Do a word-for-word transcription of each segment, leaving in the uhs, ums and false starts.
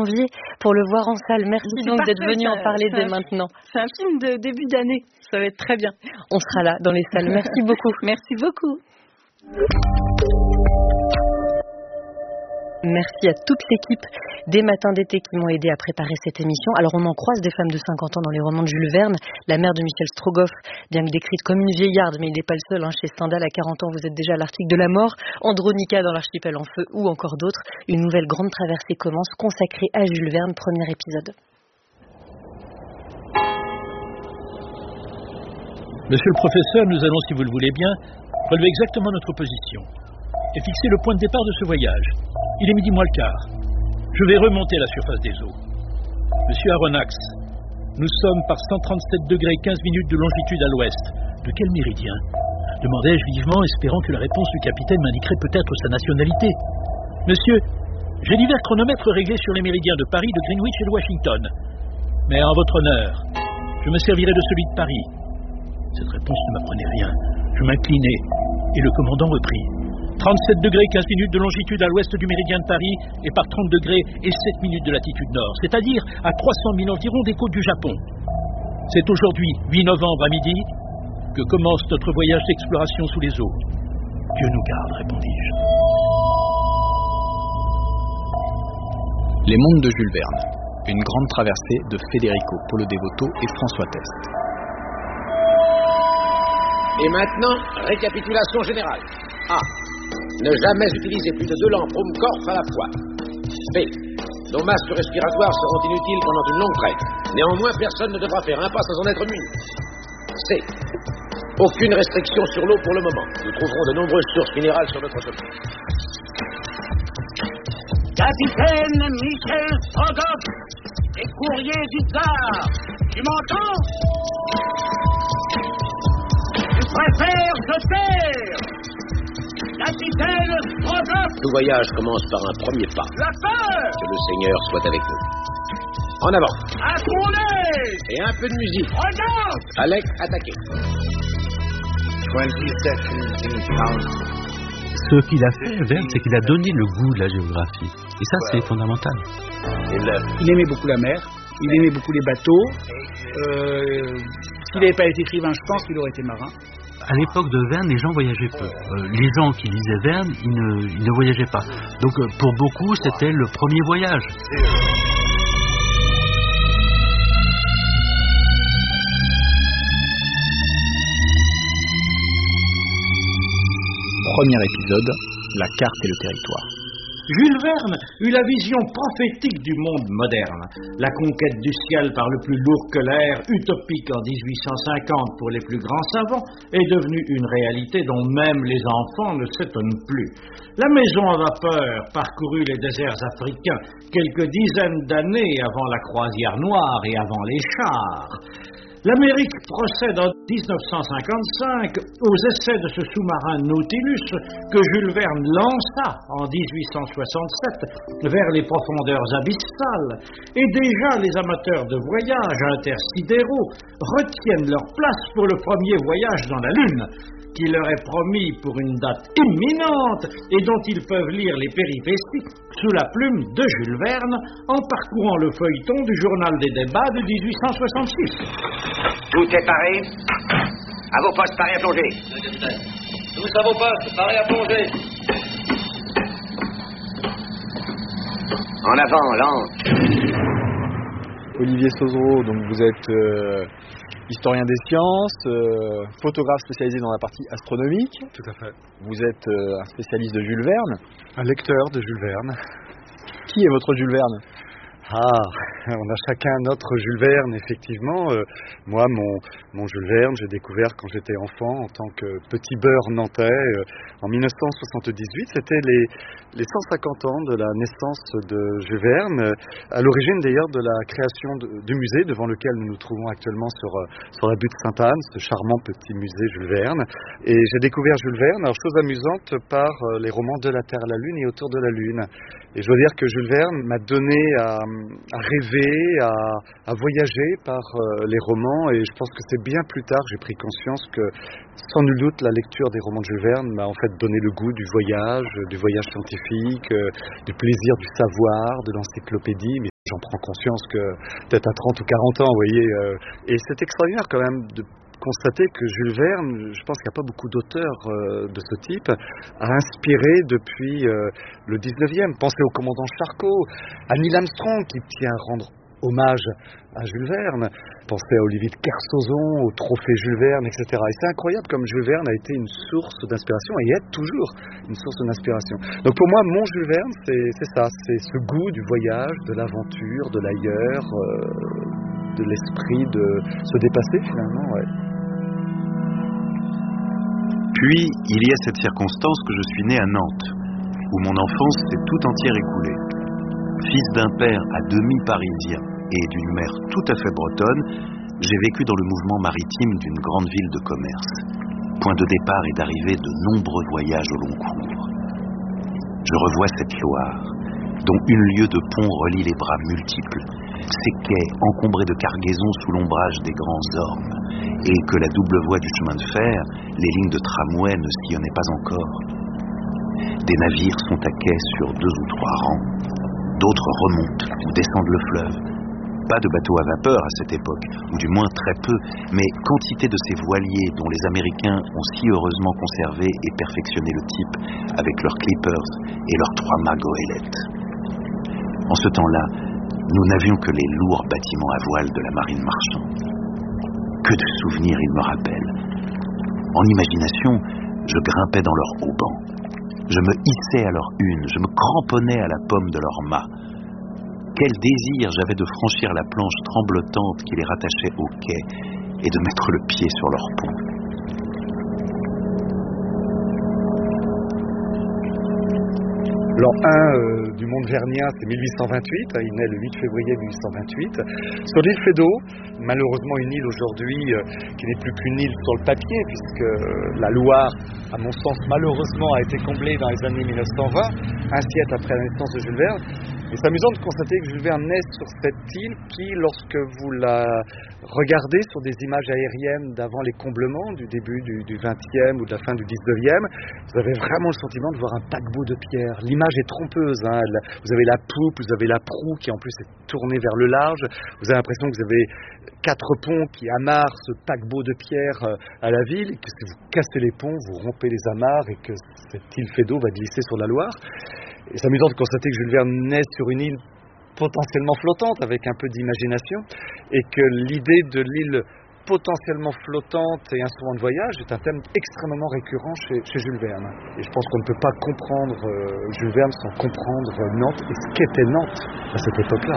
janvier pour le voir en salle. Merci donc parfait, d'être venu ça, en parler dès un, maintenant. C'est un film de début d'année. Ça va être très bien. On sera là dans les salles. Merci beaucoup. Merci beaucoup. Merci à toute l'équipe des Matins d'été qui m'ont aidé à préparer cette émission. Alors on en croise des femmes de cinquante ans dans les romans de Jules Verne. La mère de Michel Strogoff, bien que décrite comme une vieillarde, mais il n'est pas le seul. Hein. Chez Stendhal, à quarante ans, vous êtes déjà à l'article de la mort. Andronica dans l'Archipel en feu ou encore d'autres. Une nouvelle grande traversée commence consacrée à Jules Verne, premier épisode. Monsieur le professeur, nous allons, si vous le voulez bien, relever exactement notre position et fixer le point de départ de ce voyage. Il est midi moins le quart. Je vais remonter à la surface des eaux. Monsieur Aronnax, nous sommes par cent trente-sept degrés quinze minutes de longitude à l'ouest. De quel méridien? Demandai-je vivement, espérant que la réponse du capitaine m'indiquerait peut-être sa nationalité. Monsieur, j'ai divers chronomètres réglés sur les méridiens de Paris, de Greenwich et de Washington. Mais en votre honneur, je me servirai de celui de Paris. Cette réponse ne m'apprenait rien. Je m'inclinai et le commandant reprit. trente-sept degrés quinze minutes de longitude à l'ouest du méridien de Paris et par trente degrés et sept minutes de latitude nord, c'est-à-dire à trois cents milles environ des côtes du Japon. C'est aujourd'hui, huit novembre à midi, que commence notre voyage d'exploration sous les eaux. Dieu nous garde, répondis-je. Les mondes de Jules Verne, une grande traversée de Federico Polo Devoto et François Test. Et maintenant, récapitulation générale. A. Ne jamais utiliser plus de deux lampes Ruhmkorff à la fois. B. Nos masques respiratoires seront inutiles pendant une longue trêve. Néanmoins, personne ne devra faire un pas sans en être muni. C. Aucune restriction sur l'eau pour le moment. Nous trouverons de nombreuses sources minérales sur notre chemin. Capitaine Michel Strogoff, des courriers du Tsar. Tu m'entends? Tu préfères te taire? Capitaine Strogoff! Tout voyage commence par un premier pas. La peur! Que le Seigneur soit avec nous. En avant! À ton aise! Et un peu de musique. Regarde! Alec, attaquez. Ce qu'il a fait, Verne, c'est qu'il a donné le goût de la géographie. Et ça, c'est fondamental. Il aimait beaucoup la mer, il aimait beaucoup les bateaux. Euh, s'il n'avait pas été écrivain, je pense qu'il aurait été marin. À l'époque de Verne, les gens voyageaient peu. Euh, les gens qui lisaient Verne, ils ne, ils ne voyageaient pas. Donc euh, pour beaucoup, c'était le premier voyage. Premier épisode, la carte et le territoire. Jules Verne eut la vision prophétique du monde moderne. La conquête du ciel par le plus lourd que l'air, utopique en dix-huit cent cinquante pour les plus grands savants, est devenue une réalité dont même les enfants ne s'étonnent plus. La maison à vapeur parcourut les déserts africains quelques dizaines d'années avant la croisière noire et avant les chars. L'Amérique procède en dix-neuf cent cinquante-cinq aux essais de ce sous-marin Nautilus que Jules Verne lança en dix-huit cent soixante-sept vers les profondeurs abyssales. Et déjà les amateurs de voyages intersidéraux retiennent leur place pour le premier voyage dans la Lune, qui leur est promis pour une date imminente et dont ils peuvent lire les péripéties sous la plume de Jules Verne en parcourant le feuilleton du journal des débats de dix-huit cent soixante-six. Tout est paré. À vos postes, paré à plonger. Tous à vos postes, paré à plonger. En avant, lente. Olivier Sauzereau, donc vous êtes euh, historien des sciences, euh, photographe spécialisé dans la partie astronomique. Tout à fait. Vous êtes euh, un spécialiste de Jules Verne. Un lecteur de Jules Verne. Qui est votre Jules Verne ? Ah, on a chacun notre Jules Verne, effectivement. Euh, moi, mon, mon Jules Verne, j'ai découvert quand j'étais enfant, en tant que petit beurre nantais, euh, en dix-neuf cent soixante-dix-huit. C'était les, les cent cinquante ans de la naissance de Jules Verne, à l'origine d'ailleurs de la création de, du musée devant lequel nous nous trouvons actuellement sur, sur la butte Sainte-Anne, ce charmant petit musée Jules Verne. Et j'ai découvert Jules Verne, alors chose amusante, par les romans De la Terre à la Lune et Autour de la Lune. Et je dois dire que Jules Verne m'a donné à, à rêver, à, à voyager par euh, les romans, et je pense que c'est bien plus tard que j'ai pris conscience que, sans nul doute, la lecture des romans de Jules Verne m'a en fait donné le goût du voyage, du voyage scientifique, euh, du plaisir du savoir, de l'encyclopédie. j'en prends conscience que peut-être à trente ou quarante ans, vous voyez. Euh, et c'est extraordinaire quand même de constater que Jules Verne, je pense qu'il n'y a pas beaucoup d'auteurs euh, de ce type, a inspiré depuis euh, le dix-neuvième. Pensez au commandant Charcot, à Neil Armstrong qui tient à rendre hommage à Jules Verne. Pensez à Olivier de Kersauzon, au trophée Jules Verne, et cetera. Et c'est incroyable comme Jules Verne a été une source d'inspiration et est toujours une source d'inspiration. Donc pour moi, mon Jules Verne, c'est, c'est ça, c'est ce goût du voyage, de l'aventure, de l'ailleurs, euh, de l'esprit de se dépasser finalement. Ouais. Puis, il y a cette circonstance que je suis né à Nantes, où mon enfance s'est tout entière écoulée. Fils d'un père à demi parisien et d'une mère tout à fait bretonne, j'ai vécu dans le mouvement maritime d'une grande ville de commerce, point de départ et d'arrivée de nombreux voyages au long cours. Je revois cette Loire, dont une lieue de pont relie les bras multiples, ces quais encombrés de cargaisons sous l'ombrage des grands ormes, et que la double voie du chemin de fer, les lignes de tramway ne sillonnaient pas encore. Des navires sont à quai sur deux ou trois rangs, d'autres remontent ou descendent le fleuve. Pas de bateaux à vapeur à cette époque, ou du moins très peu, mais quantité de ces voiliers dont les Américains ont si heureusement conservé et perfectionné le type avec leurs clippers et leurs trois mâts goélettes. En ce temps-là, nous n'avions que les lourds bâtiments à voile de la marine marchande. Que de souvenirs ils me rappellent. En imagination, je grimpais dans leurs hauts bancs. Je me hissais à leur une, je me cramponnais à la pomme de leurs mâts. Quel désir j'avais de franchir la planche tremblotante qui les rattachait au quai et de mettre le pied sur leur pont. L'an un euh, du monde vernien, c'est mille huit cent vingt-huit, hein, il naît le huit février mille huit cent vingt-huit. Sur l'île Feydeau, malheureusement une île aujourd'hui euh, qui n'est plus qu'une île sur le papier, puisque euh, la Loire, à mon sens, malheureusement a été comblée dans les années mille neuf cent vingt, un siècle après la naissance de Jules Verne. Et c'est amusant de constater que Jules Verne naît sur cette île qui, lorsque vous la regardez sur des images aériennes d'avant les comblements, du début du, du vingtième ou de la fin du dix-neuvième, vous avez vraiment le sentiment de voir un paquebot de pierre. L'image est trompeuse, hein. Vous avez la poupe, vous avez la proue qui en plus est tournée vers le large, vous avez l'impression que vous avez quatre ponts qui amarrent ce paquebot de pierre à la ville, et que si vous cassez les ponts, vous rompez les amarres et que cette île Feydeau va glisser sur la Loire. Et c'est amusant de constater que Jules Verne naît sur une île potentiellement flottante, avec un peu d'imagination, et que l'idée de l'île potentiellement flottante et instrument de voyage est un thème extrêmement récurrent chez, chez Jules Verne. Et je pense qu'on ne peut pas comprendre euh, Jules Verne sans comprendre Nantes et ce qu'était Nantes à cette époque-là.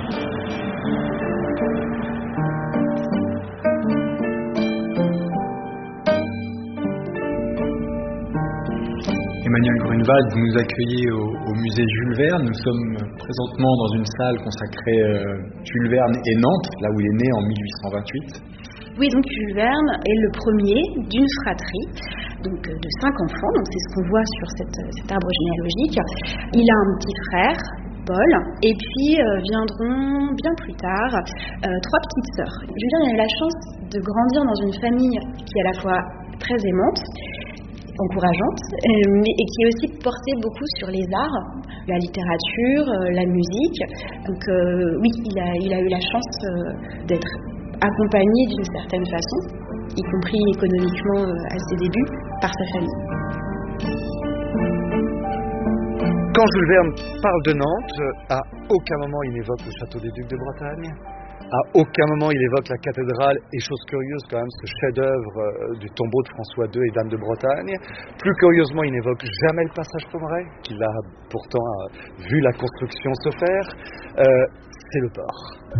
Emmanuel Grunewald, vous nous accueillez au, au musée Jules Verne. Nous sommes présentement dans une salle consacrée euh, Jules Verne et Nantes, là où il est né en mille huit cent vingt-huit. Oui, donc Jules Verne est le premier d'une fratrie, donc de cinq enfants. Donc c'est ce qu'on voit sur cette, cet arbre généalogique. Il a un petit frère, Paul, et puis euh, viendront bien plus tard euh, trois petites sœurs. Jules Verne a eu la chance de grandir dans une famille qui est à la fois très aimante, encourageante, euh, mais, et qui est aussi portée beaucoup sur les arts, la littérature, euh, la musique. Donc euh, oui, il a, il a eu la chance euh, d'être accompagné d'une certaine façon, y compris économiquement euh, à ses débuts, par sa famille. Quand Jules Verne parle de Nantes, à aucun moment il n'évoque le château des Ducs de Bretagne. À aucun moment il évoque la cathédrale, et chose curieuse quand même, ce chef-d'œuvre du tombeau de François deux et d'Anne de Bretagne. Plus curieusement, il n'évoque jamais le passage Pommerais, qu'il a pourtant vu la construction se faire. Euh, c'est le port.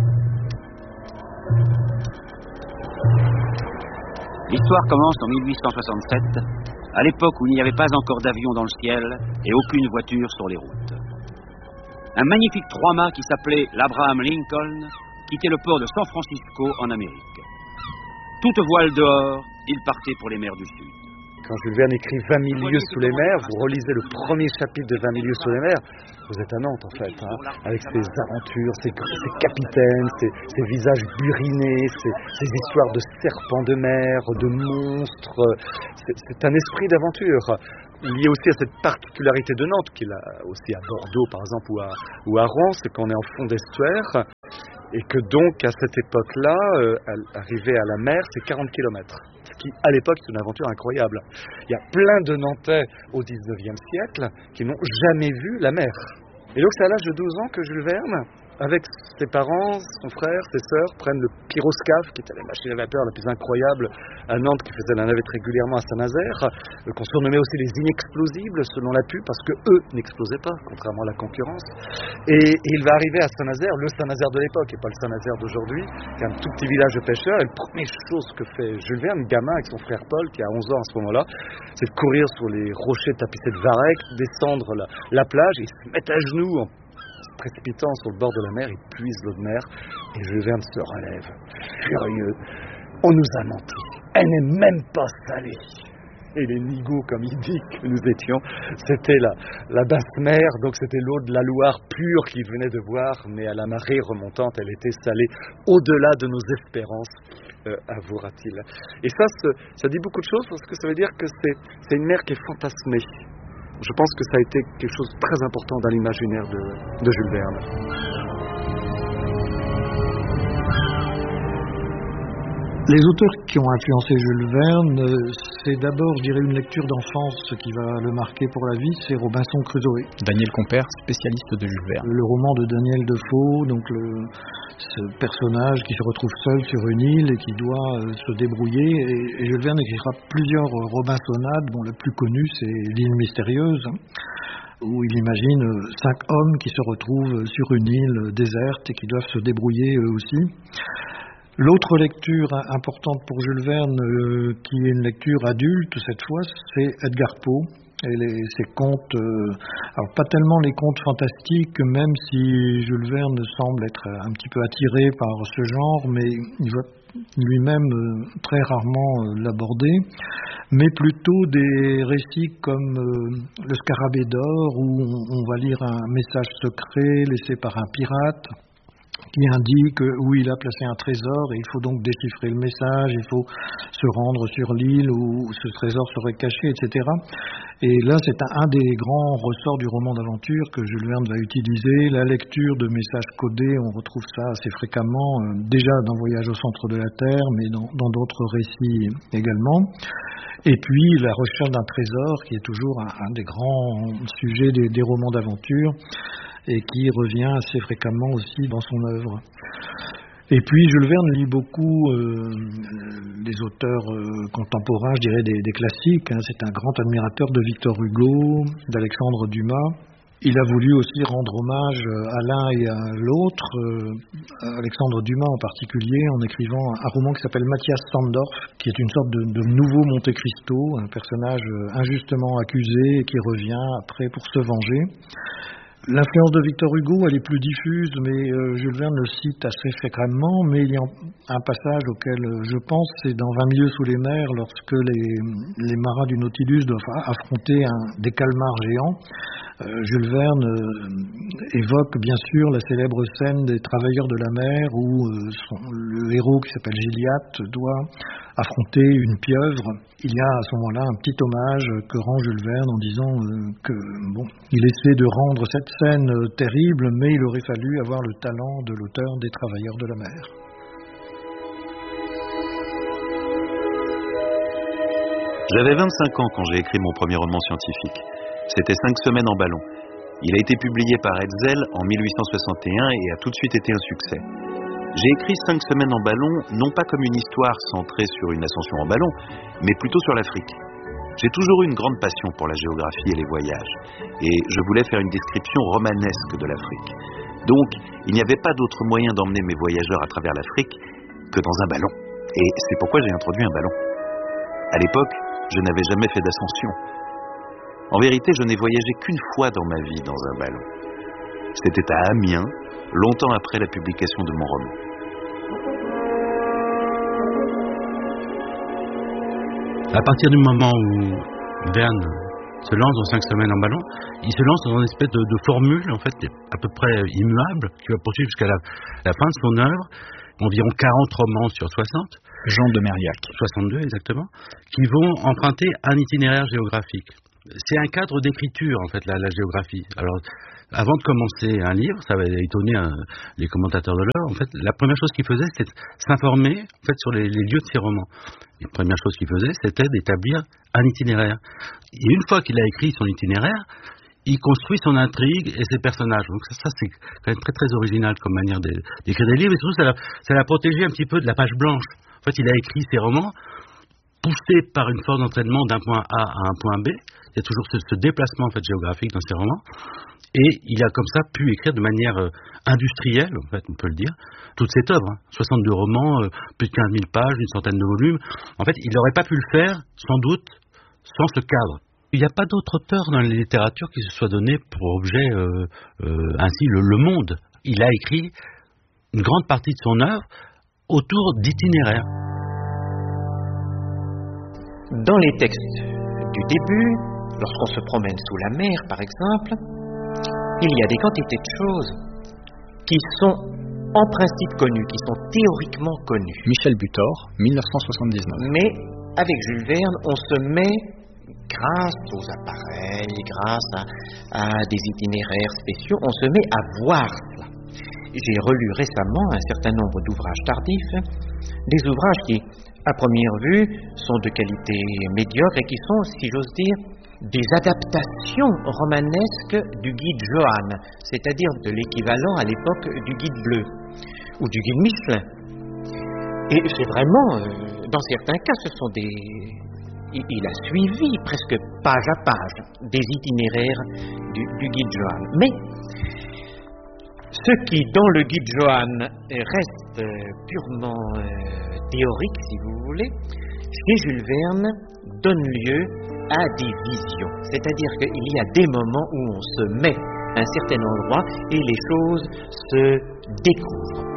L'histoire commence en mille huit cent soixante-sept, à l'époque où il n'y avait pas encore d'avion dans le ciel et aucune voiture sur les routes. Un magnifique trois-mâts qui s'appelait l'Abraham Lincoln quittait le port de San Francisco en Amérique. Toute voile dehors, il partait pour les mers du Sud. Quand Jules Verne écrit vingt mille lieues sous les mers, vous relisez le premier chapitre de vingt mille lieues sous les mers, vous êtes à Nantes en fait, hein, avec ses aventures, ses, ses capitaines, ses, ses visages burinés, ses, ses histoires de serpents de mer, de monstres. C'est, c'est un esprit d'aventure. Lié aussi à cette particularité de Nantes, qu'il a aussi à Bordeaux par exemple ou à, ou à Rouen, c'est qu'on est en fond d'estuaire. Et que donc, à cette époque-là, euh, arriver à la mer, c'est quarante kilomètres. Ce qui, à l'époque, c'est une aventure incroyable. Il y a plein de Nantais au dix-neuvième siècle qui n'ont jamais vu la mer. Et donc, c'est à l'âge de douze ans que Jules Verne, avec ses parents, son frère, ses sœurs, prennent le pyroscaphe, qui était la machine à vapeur la plus incroyable à Nantes, qui faisait la navette régulièrement à Saint-Nazaire, euh, qu'on surnommait aussi les inexplosibles, selon la pub, parce que eux n'explosaient pas, contrairement à la concurrence. Et, et il va arriver à Saint-Nazaire, le Saint-Nazaire de l'époque, et pas le Saint-Nazaire d'aujourd'hui, qui est un tout petit village de pêcheurs. Et la première chose que fait Jules Verne, gamin, avec son frère Paul, qui a onze ans à ce moment-là, c'est de courir sur les rochers tapissés de varech, descendre la, la plage, et se mettre à genoux en précipitant sur le bord de la mer, il puise l'eau de mer, et Jules Verne se relève, furieux. On nous a menti, elle n'est même pas salée. Et les nigauds, comme il dit que nous étions, c'était la, la basse mer, donc c'était l'eau de la Loire pure qu'il venait de voir, mais à la marée remontante, elle était salée au-delà de nos espérances, euh, avouera-t-il. Et ça, ça dit beaucoup de choses, parce que ça veut dire que c'est, c'est une mer qui est fantasmée. Je pense que ça a été quelque chose de très important dans l'imaginaire de, de Jules Verne. Les auteurs qui ont influencé Jules Verne, c'est d'abord, je dirais, une lecture d'enfance qui va le marquer pour la vie, c'est Robinson Crusoe. Daniel Compère, spécialiste de Jules Verne. Le roman de Daniel Defoe, donc le, ce personnage qui se retrouve seul sur une île et qui doit euh, se débrouiller. Et, et Jules Verne écrira plusieurs Robinsonades. Bon, la plus connue, c'est L'île mystérieuse, où il imagine cinq hommes qui se retrouvent sur une île déserte et qui doivent se débrouiller eux aussi. L'autre lecture importante pour Jules Verne, euh, qui est une lecture adulte cette fois, c'est Edgar Poe et les, ses contes, euh, alors pas tellement les contes fantastiques, même si Jules Verne semble être un petit peu attiré par ce genre, mais il va lui-même euh, très rarement euh, l'aborder, mais plutôt des récits comme euh, Le Scarabée d'or, où on, on va lire un message secret laissé par un pirate, qui indique où il a placé un trésor, et il faut donc déchiffrer le message, il faut se rendre sur l'île où ce trésor serait caché, et cetera. Et là, c'est un, un des grands ressorts du roman d'aventure que Jules Verne va utiliser, la lecture de messages codés. On retrouve ça assez fréquemment, euh, déjà dans Voyage au centre de la Terre, mais dans, dans d'autres récits également. Et puis, la recherche d'un trésor, qui est toujours un, un des grands sujets des, des romans d'aventure, et qui revient assez fréquemment aussi dans son œuvre. Et puis Jules Verne lit beaucoup euh, les auteurs euh, contemporains, je dirais des, des classiques. Hein. C'est un grand admirateur de Victor Hugo, d'Alexandre Dumas. Il a voulu aussi rendre hommage à l'un et à l'autre, euh, Alexandre Dumas en particulier, en écrivant un roman qui s'appelle Mathias Sandorf, qui est une sorte de, de nouveau Monte Cristo, un personnage injustement accusé et qui revient après pour se venger. L'influence de Victor Hugo, elle est plus diffuse, mais euh, Jules Verne le cite assez fréquemment, mais il y a un passage auquel je pense, c'est dans vingt milieux sous les mers, lorsque les, les marins du Nautilus doivent affronter un, des calmars géants. Euh, Jules Verne euh, évoque bien sûr la célèbre scène des travailleurs de la mer, où euh, son, le héros qui s'appelle Gilliatt doit affronter une pieuvre. Il y a à ce moment-là un petit hommage que rend Jules Verne en disant euh, que bon, il essaie de rendre cette scène euh, terrible, mais il aurait fallu avoir le talent de l'auteur des Travailleurs de la mer. J'avais vingt-cinq ans quand j'ai écrit mon premier roman scientifique. C'était Cinq semaines en ballon. Il a été publié par Hetzel en mille huit cent soixante et un et a tout de suite été un succès. J'ai écrit Cinq semaines en ballon, non pas comme une histoire centrée sur une ascension en ballon, mais plutôt sur l'Afrique. J'ai toujours eu une grande passion pour la géographie et les voyages, et je voulais faire une description romanesque de l'Afrique. Donc, il n'y avait pas d'autre moyen d'emmener mes voyageurs à travers l'Afrique que dans un ballon. Et c'est pourquoi j'ai introduit un ballon. À l'époque, je n'avais jamais fait d'ascension. En vérité, je n'ai voyagé qu'une fois dans ma vie dans un ballon. C'était à Amiens, longtemps après la publication de mon roman. À partir du moment où Verne se lance dans Cinq semaines en ballon, il se lance dans une espèce de, de formule, en fait, à peu près immuable, qui va poursuivre jusqu'à la, la fin de son œuvre, environ quarante romans sur soixante. Jean de Mériac. soixante-deux exactement, qui vont emprunter un itinéraire géographique. c'est un cadre d'écriture, en fait, la, la géographie. Alors, avant de commencer un livre, ça va étonner un, les commentateurs de l'heure, en fait, la première chose qu'il faisait, c'était s'informer, en fait, sur les, les lieux de ses romans. La première chose qu'il faisait, c'était d'établir un itinéraire. Et une fois qu'il a écrit son itinéraire, il construit son intrigue et ses personnages. Donc ça, ça c'est quand même très très original comme manière d'écrire des livres. Et surtout, ça l'a, ça l'a protégé un petit peu de la page blanche. En fait, il a écrit ses romans poussé par une force d'entraînement d'un point A à un point B. Il y a toujours ce, ce déplacement en fait, géographique dans ses romans. Et il a comme ça pu écrire de manière euh, industrielle, en fait, on peut le dire, toute cette œuvre. Hein. soixante-deux romans, euh, plus de quinze mille pages, une centaine de volumes. En fait, il n'aurait pas pu le faire, sans doute, sans ce cadre. Il n'y a pas d'autre auteur dans la littérature qui se soit donné pour objet euh, euh, ainsi le, le monde. Il a écrit une grande partie de son œuvre autour d'itinéraires. Dans les textes du début, lorsqu'on se promène sous la mer, par exemple, il y a des quantités de choses qui sont en principe connues, qui sont théoriquement connues. Michel Butor, mille neuf cent soixante-dix-neuf. Mais avec Jules Verne, on se met, grâce aux appareils, grâce à, à des itinéraires spéciaux, on se met à voir cela. J'ai relu récemment un certain nombre d'ouvrages tardifs, des ouvrages qui, à première vue, sont de qualité médiocre et qui sont, si j'ose dire, des adaptations romanesques du guide Johann, c'est-à-dire de l'équivalent à l'époque du guide bleu ou du guide Michelin. Et c'est vraiment, euh, dans certains cas, ce sont des... Il a suivi presque page à page des itinéraires du, du guide Johann. Mais ce qui, dans le guide Johann, reste purement euh, théorique, si vous voulez, chez Jules Verne, donne lieu à des visions. C'est-à-dire qu'il y a des moments où on se met à un certain endroit et les choses se découvrent.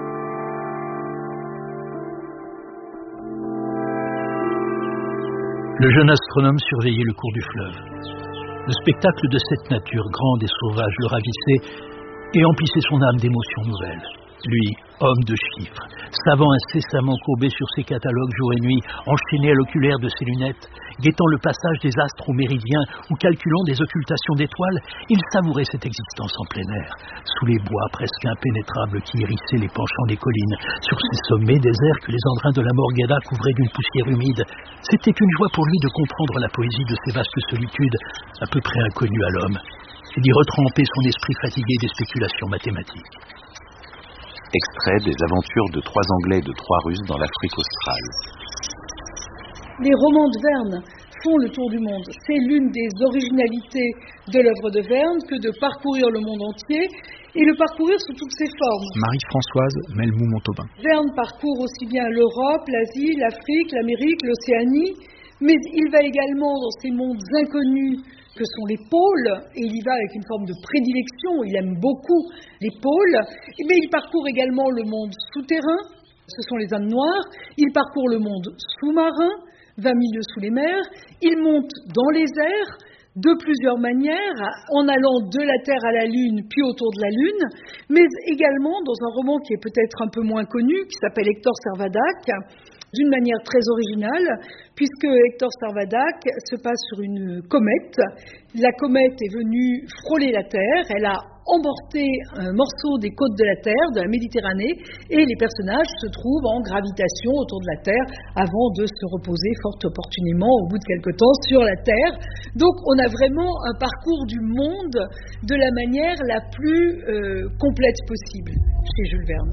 Le jeune astronome surveillait le cours du fleuve. Le spectacle de cette nature grande et sauvage le ravissait et emplissait son âme d'émotions nouvelles. Lui, homme de chiffres, savant incessamment courbé sur ses catalogues jour et nuit, enchaîné à l'oculaire de ses lunettes, guettant le passage des astres au méridien ou calculant des occultations d'étoiles, il savourait cette existence en plein air, sous les bois presque impénétrables qui hérissaient les penchants des collines, sur ces sommets déserts que les embruns de la Morgheda couvraient d'une poussière humide. C'était une joie pour lui de comprendre la poésie de ces vastes solitudes, à peu près inconnues à l'homme, et d'y retremper son esprit fatigué des spéculations mathématiques. Extrait des aventures de trois Anglais et de trois Russes dans l'Afrique australe. Les romans de Verne font le tour du monde. C'est l'une des originalités de l'œuvre de Verne que de parcourir le monde entier et le parcourir sous toutes ses formes. Marie-Françoise Melmou-Montauban. Verne parcourt aussi bien l'Europe, l'Asie, l'Afrique, l'Amérique, l'Océanie, mais il va également dans ces mondes inconnus que sont les pôles, et il y va avec une forme de prédilection, il aime beaucoup les pôles, mais il parcourt également le monde souterrain, ce sont les âmes noires, il parcourt le monde sous-marin, vingt milieux sous les mers, il monte dans les airs de plusieurs manières, en allant de la Terre à la Lune, puis autour de la Lune, mais également dans un roman qui est peut-être un peu moins connu, qui s'appelle Hector Servadac, d'une manière très originale, puisque Hector Servadac se passe sur une comète. La comète est venue frôler la Terre, elle a emporté un morceau des côtes de la Terre, de la Méditerranée, et les personnages se trouvent en gravitation autour de la Terre avant de se reposer fort opportunément au bout de quelque temps sur la Terre. Donc on a vraiment un parcours du monde de la manière la plus euh, complète possible chez Jules Verne.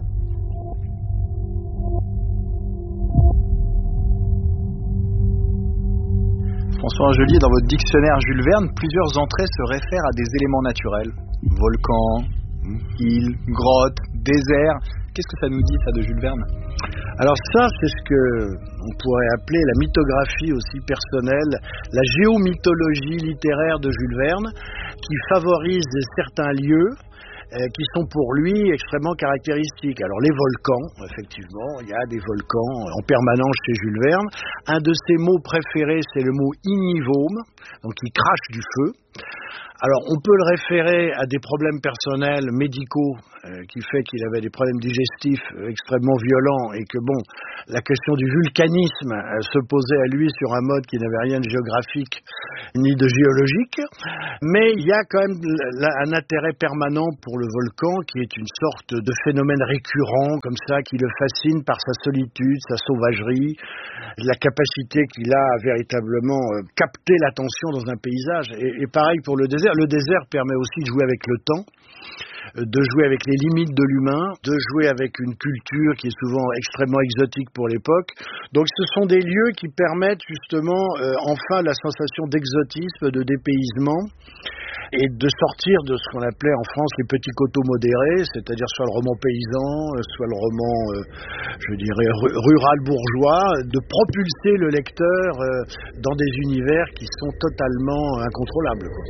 François Angelier, dans votre dictionnaire Jules Verne, plusieurs entrées se réfèrent à des éléments naturels. Volcans, îles, grottes, déserts. Qu'est-ce que ça nous dit, ça, de Jules Verne? Alors ça, c'est ce que on pourrait appeler la mythographie aussi personnelle, la géomythologie littéraire de Jules Verne, qui favorise certains lieux qui sont pour lui extrêmement caractéristiques. Alors les volcans, effectivement, il y a des volcans en permanence chez Jules Verne. Un de ses mots préférés, c'est le mot ignivome, donc qui crache du feu. Alors, on peut le référer à des problèmes personnels, médicaux, euh, qui fait qu'il avait des problèmes digestifs euh, extrêmement violents et que, bon, la question du vulcanisme euh, se posait à lui sur un mode qui n'avait rien de géographique ni de géologique. Mais il y a quand même un intérêt permanent pour le volcan qui est une sorte de phénomène récurrent, comme ça, qui le fascine par sa solitude, sa sauvagerie, la capacité qu'il a à véritablement euh, capter l'attention dans un paysage. Et, et pareil pour le désert. Le désert permet aussi de jouer avec le temps, de jouer avec les limites de l'humain, de jouer avec une culture qui est souvent extrêmement exotique pour l'époque. Donc ce sont des lieux qui permettent justement euh, enfin la sensation d'exotisme, de dépaysement, et de sortir de ce qu'on appelait en France les petits coteaux modérés, c'est-à-dire soit le roman paysan, soit le roman, euh, je dirais, rural bourgeois, de propulser le lecteur euh, dans des univers qui sont totalement incontrôlables, quoi.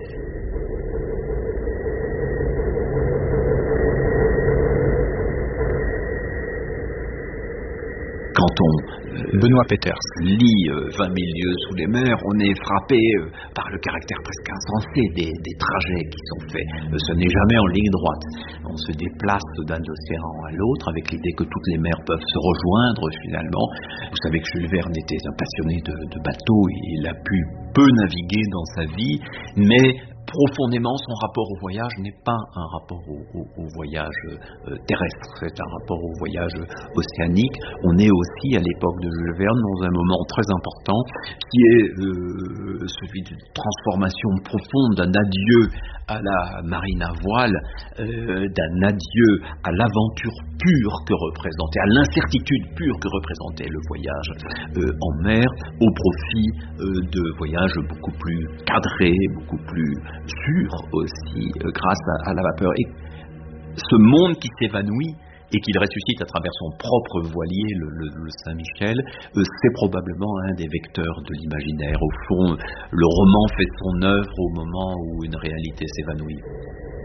Quand on Benoît Peters lit euh, vingt mille lieues sous les mers, on est frappé euh, par le caractère presque insensé des, des trajets qui sont faits. Euh, ce n'est jamais en ligne droite. On se déplace d'un océan à l'autre avec l'idée que toutes les mers peuvent se rejoindre finalement. Vous savez que Jules Verne était un passionné de, de bateaux, il a pu peu naviguer dans sa vie, mais profondément, son rapport au voyage n'est pas un rapport au, au, au voyage euh, terrestre, c'est un rapport au voyage océanique. On est aussi, à l'époque de Jules Verne, dans un moment très important, qui est euh, celui d'une transformation profonde, d'un adieu à la marine à voile, euh, d'un adieu à l'aventure pure que représentait, à l'incertitude pure que représentait le voyage euh, en mer, au profit euh, de voyages beaucoup plus cadrés, beaucoup plus sûr aussi euh, grâce à, à la vapeur. Et ce monde qui s'évanouit et qu'il ressuscite à travers son propre voilier, le, le, le Saint-Michel, euh, c'est probablement un des vecteurs de l'imaginaire. Au fond, le roman fait son œuvre au moment où une réalité s'évanouit.